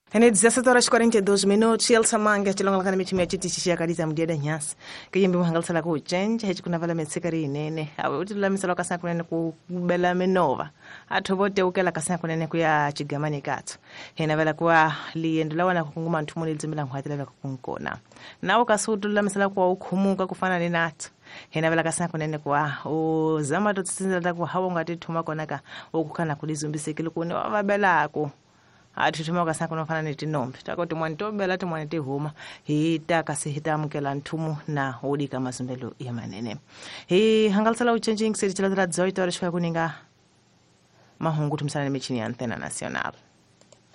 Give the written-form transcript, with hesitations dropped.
Hene 17:42 Elsa Manga chilonga kana michimi ya chiti chishi yakaliza mdiada nyasi kiyembe muhangalisa ku change hechi kuna vala metsikari inene awe utila misalo kasana kunene ku bela menova athobote ukela kasana kunene ku ya chigamani katso hena vala kwa liendela wana kunguma nthumuli lizimela ngwatela kunkona nawo kasutula misala kwa ukhumuka kufana ninatso hena vala kasana kunene kwa uzama totsinza kwa hawo ngati thuma konaka ukukana kulizumbisekile kune wabelako athuthuma kasana kunofana netinombe takoti mwanitobela timwanete huma hita kasihita mukela nthumu na udika mazumbelo ya manene hangalisala uchenjing siri chila zoita rishwa kuninga mahungu tumsana michini ya Antena Nacional.